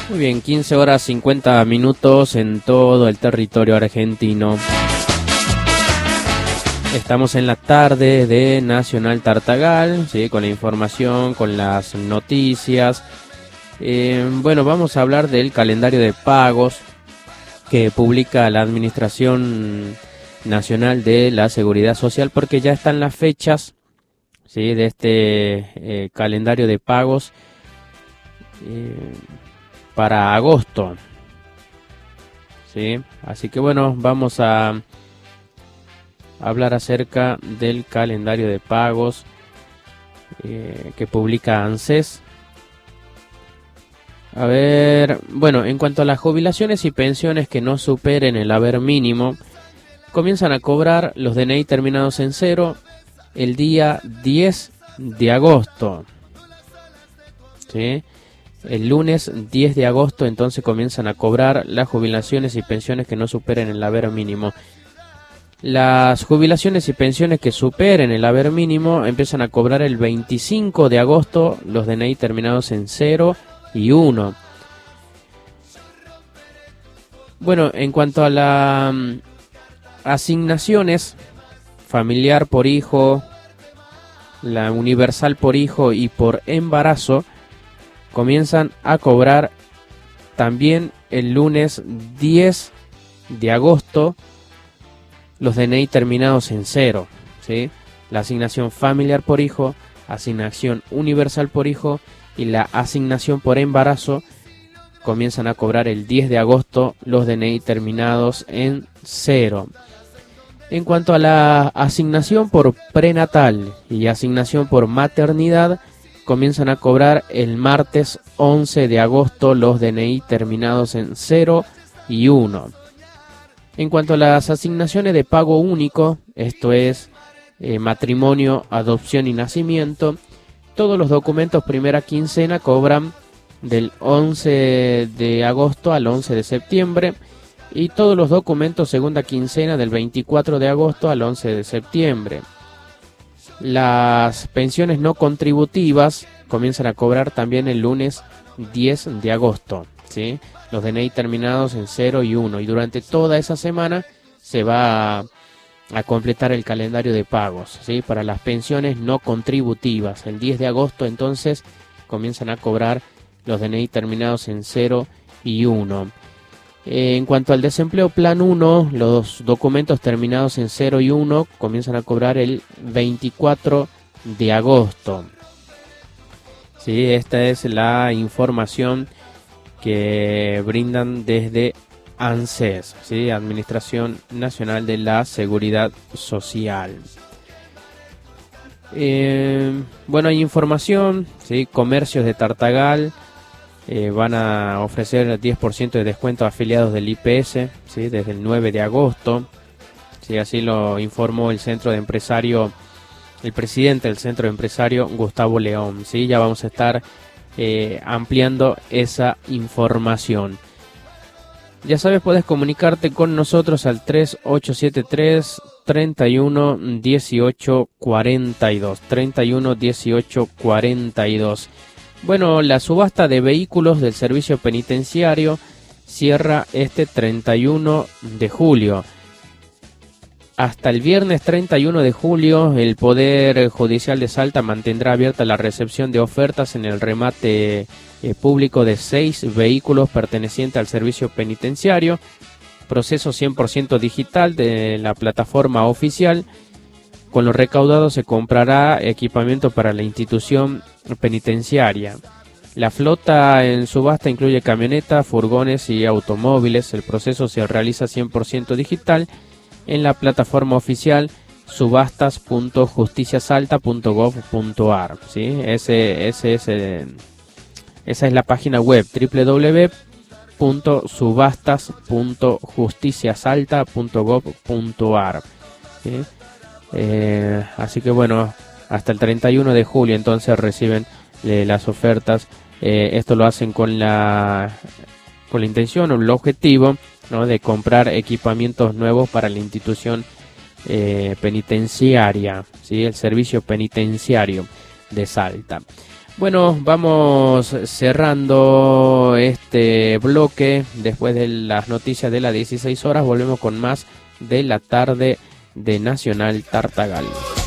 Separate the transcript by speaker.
Speaker 1: Muy bien, 15 horas 50 minutos en todo el territorio argentino. Estamos en la tarde de Nacional Tartagal, ¿sí? Con la información, con las noticias. Bueno, vamos a hablar del calendario de pagos que publica la Administración Nacional de la Seguridad Social, porque ya están las fechas, ¿sí? De este calendario de pagos para agosto, ¿sí? Así que bueno, vamos a hablar acerca del calendario de pagos que publica ANSES. A ver, bueno, en cuanto a las jubilaciones y pensiones que no superen el haber mínimo, comienzan a cobrar los DNI terminados en 0 el día 10 de agosto, ¿sí? El lunes 10 de agosto entonces comienzan a cobrar las jubilaciones y pensiones que no superen el haber mínimo. Las jubilaciones y pensiones que superen el haber mínimo empiezan a cobrar el 25 de agosto los DNI terminados en 0 y 1. Bueno, en cuanto a las asignaciones familiar por hijo, la universal por hijo y por embarazo, comienzan a cobrar también el lunes 10 de agosto los DNI terminados en 0, ¿sí? La asignación familiar por hijo, asignación universal por hijo y la asignación por embarazo comienzan a cobrar el 10 de agosto los DNI terminados en 0. En cuanto a la asignación por prenatal y asignación por maternidad, comienzan a cobrar el martes 11 de agosto los DNI terminados en 0 y 1. En cuanto a las asignaciones de pago único, esto es matrimonio, adopción y nacimiento, todos los documentos primera quincena cobran del 11 de agosto al 11 de septiembre y todos los documentos segunda quincena del 24 de agosto al 11 de septiembre. Las pensiones no contributivas comienzan a cobrar también el lunes 10 de agosto, ¿sí? Los DNI terminados en 0 y 1. Y durante toda esa semana se va a completar el calendario de pagos, ¿sí? Para las pensiones no contributivas. El 10 de agosto entonces comienzan a cobrar los DNI terminados en 0 y 1. En cuanto al desempleo plan 1, los documentos terminados en 0 y 1 comienzan a cobrar el 24 de agosto. Sí, esta es la información que brindan desde ANSES, ¿sí? Administración Nacional de la Seguridad Social. Bueno, hay información, ¿sí? Comercios de Tartagal van a ofrecer 10% de descuento a afiliados del IPS, ¿sí? Desde el 9 de agosto. Sí, así lo informó el centro de empresario, el presidente del centro de empresario, Gustavo León. ¿Sí? Ya vamos a estar ampliando esa información. Ya sabes, puedes comunicarte con nosotros al 3873 31 18 42. 31 18 42. Bueno, la subasta de vehículos del servicio penitenciario cierra este 31 de julio. Hasta el viernes 31 de julio, el Poder Judicial de Salta mantendrá abierta la recepción de ofertas en el remate público de 6 vehículos pertenecientes al servicio penitenciario. Proceso 100% digital de la plataforma oficial. Con lo recaudado se comprará equipamiento para la institución penitenciaria. La flota en subasta incluye camionetas, furgones y automóviles. El proceso se realiza 100% digital en la plataforma oficial subastas.justiciasalta.gov.ar, ¿sí? Esa es la página web www.subastas.justiciasalta.gov.ar, ¿sí? Así que bueno, hasta el 31 de julio entonces reciben las ofertas. Esto lo hacen con la intención o el objetivo, ¿no?, de comprar equipamientos nuevos para la institución penitenciaria, ¿sí? El servicio penitenciario de Salta. Bueno, vamos cerrando este bloque. Después de las noticias de las 16 horas, volvemos con más de la tarde de Nacional Tartagal.